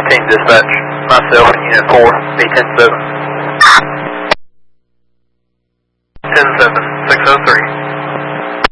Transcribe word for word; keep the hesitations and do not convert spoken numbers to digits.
team dispatch. Myself and Unit four, B ten seven. ten seven.